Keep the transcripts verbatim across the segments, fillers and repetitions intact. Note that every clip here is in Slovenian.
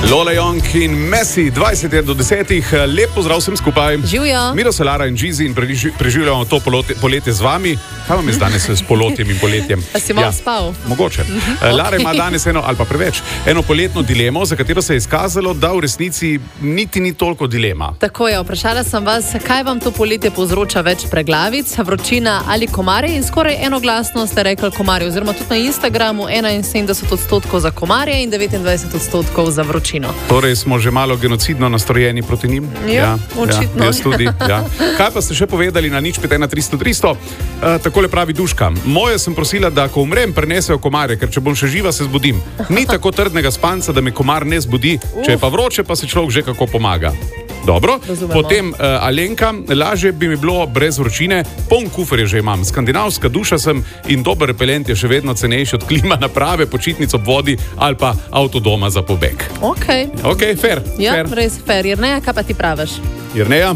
Lola Young in Messi, dvajset do desetih, lep pozdrav vsem skupaj. Živijo. Miro se Lara in Gizi in preži, preživljamo to poletje, poletje z vami. Kaj vam je danes s poletjem in poletjem? A si malo ja, spal? Mogoče. Uh-huh, Lara okay. ima danes eno, ali pa preveč, eno poletno dilemo, za katero se je izkazalo, da v resnici niti ni toliko dilema. Tako je, vprašala sem vas, kaj vam to poletje povzroča več preglavic, vročina ali komarje, in skoraj enoglasno ste rekli komarje, oziroma tudi na Instagramu enainsedemdeset odstotkov za komarje in devetindvajset odstotkov za vročino. Torej smo že malo genocidno nastrojeni proti njim? Jo, ja, očitno. Ja, jaz tudi, ja. Kaj pa ste še povedali na nič pet ena tristo tristo? Uh, takole pravi Duška. Moje sem prosila, da ko umrem, prenesejo komarje, ker če bom še živa, se zbudim. Ni tako trdnega spanca, da me komar ne zbudi, če je pa vroče, pa se človek že kako pomaga. Dobro, razumemo. Potem uh, Alenka, lažje bi mi bilo brez vročine, poln kufer že imam, skandinavska duša sem in dober repelent je še vedno cenejši od klima naprave, počitnic ob vodi ali pa avtodoma za pobeg. Ok. Ok, fair. Ja, fair. res fair. Jerneja, kaj pa ti praviš? Jerneja?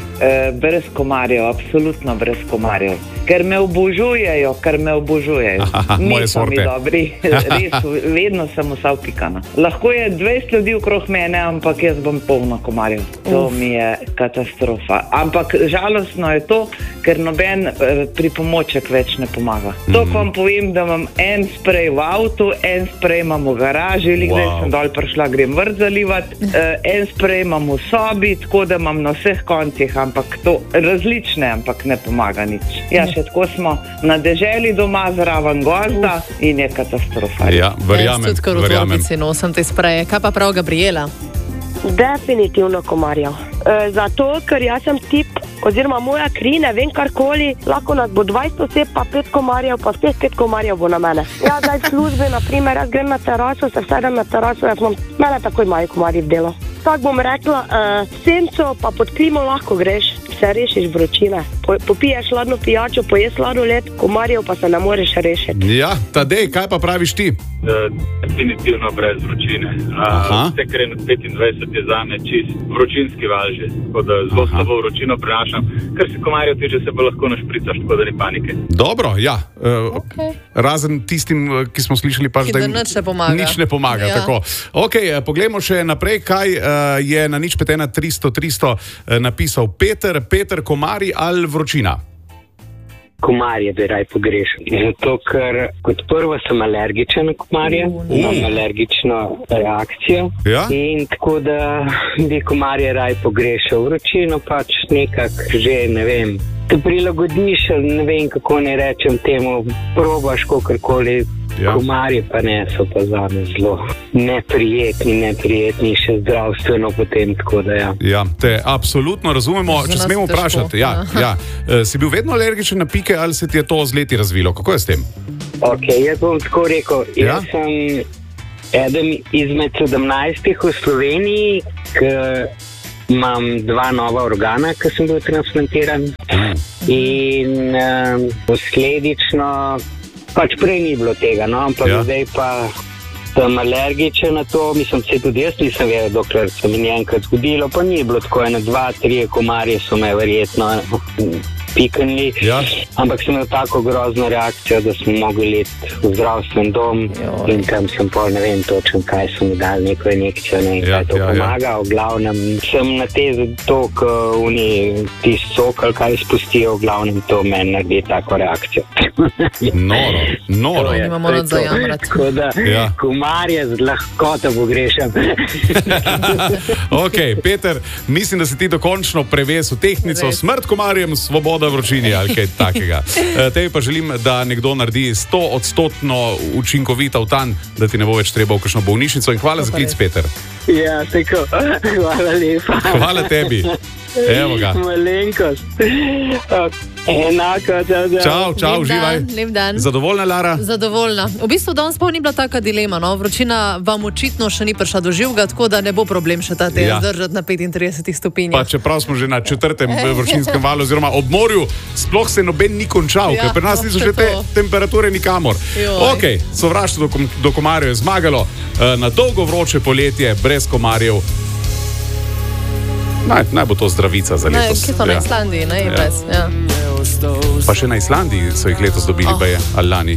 E, brez komarjev, absolutno brez komarjev. Ker me obožujejo, ker me obožujejo. Niso mi dobri, res, vedno sem vsa vpikana. Lahko je dvajset ljudi okrog mene, ampak jaz bom polna komarjev. To Uf. mi je katastrofa. Ampak žalostno je to, ker noben eh, pripomoček več ne pomaga. Mm. To, ko vam povem, da imam en sprej v avtu, en sprej imam v garaži, ali wow. Kdaj sem dol prišla, grem vrt zalivati, eh, en sprej imam v sobi, tako da imam na vseh koncih, ampak to različne, ampak ne pomaga nič. Ja, še tako smo na deželi doma zraven gozda Uf. in je katastrofa. Ja, verjamem, jaz tudi verjamem. Nosim te spreje. Kaj pa prav Gabriela? Definitivno komarjev. E, zato, ker jaz sem tip, oziroma moja kri, ne vem karkoli, lahko nas bo dvajset oseb, pa pet komarjev, pa vseh pet komarjev bo na mene. Ja, zdaj v službi, naprimer, jaz grem na teraso, se vsedem na teraso, jaz imam, mene takoj imajo komarji v delo. Tak bom rekla, uh, senco pa pod klimo lahko greš, se rešiš vročine. Po, popiješ hladno pijačo, poješ sladoled, komarjev pa se ne moreš rešiti. Ja, Tadej, kaj pa praviš ti? Uh, definitivno brez vročine. Uh, vse, kar je nad petindvajset, je zame čist vročinski val že. Tako da zelo slabo vročino prenašam. Kar se komarjev tiče, se pa lahko našpricaš, tako da ni panike. Dobro, ja. Uh, okay. Razen tistim, ki smo slišali pač, da jim nič ne pomaga. Nič ne pomaga, ja. Tako. Ok, poglejmo še naprej, kaj uh, je na nič pet ena tristo tristo uh, napisal Peter. Peter, komarji ali vročina? Komarje bi raj pogrešal. Zato, ker kot prvo sem alergičen na komarje, uh. imam alergično reakcijo ja? In tako da bi komarje raj pogrešal. Vročino pač nekak že, ne vem, te prilagodiš, ne vem, kako ne rečem temu, probaš kakorkoli. Ja. Komarje pa ne, so pa zame zelo neprijetni, neprijetni še zdravstveno potem, tako da ja. Ja, te absolutno razumemo, če smemo vprašati. Ja, ja. E, si bil vedno alergičen na pike ali se ti je to z leti razvilo? Kako je s tem? Ok, jaz bom tako rekel, ja? Jaz sem eden izmed sedemnajstih v Sloveniji, ki imam dva nova organa, ki sem bil transplantiran mm. in um, posledično pač prej ni bilo tega, no, ampak ja. Zdaj pa sem alergičen na to, mislim, se tudi jaz nisem vedel, dokler se mi ni enkrat zgodilo, pa ni bilo tako, ene, dva, tri komarje so me verjetno piknili, ja. Ampak sem imel tako grozno reakcijo, da sem mogel iti v zdravstven dom Joj. In tam sem pol, ne vem točno, kaj so mi dali, neko injekcijo, ne vem, ja, kaj to ja, pomaga, ja. V glavnem sem na te to, ko oni tisti sokal, kaj spustijo, v glavnem to meni naredi tako reakcijo. Noro, noro. To imamo nad zajamrati. Tako da, ja. Komarje z lahkoto pogrešam. Ok, Peter, mislim, da si ti dokončno prevesil tehnico, Res. Smrt komarjem, svoboda vročini ali kaj takega. Tebi pa želim, da nekdo naredi sto odstotno učinkovit avtan, da ti ne bo več treba v kakšno bolnišnico in hvala to za klic, Peter. Ja, tako, hvala lepa. Hvala tebi. Evo ga. Malenkost. Enako, čau, čau. Čau, čau, lep živaj. Dan, lep dan. Zadovoljna, Lara? Zadovoljna. V bistvu danes pa ni bila taka dilema, no? Vročina vam očitno še ni prišla do živega, tako da ne bo problem še ta teden ja. Zdržati na petintridesetih stopinjah. Pa čeprav smo že na četrtem vročinskem valu oziroma ob morju, sploh se noben ni končal, ja, ker pri nas niso že te temperature nikamor. Joj. Ok, sovraštvo do, do komarjev je zmagalo, na dolgo vroče poletje brez komarjev. Naj, naj bo to zdravica za letos. Naj, kje to na Islandiji, ne, ja. Brez, ja. Pa še na Islandiji so jih letos dobili, oh. Baje, ali lani.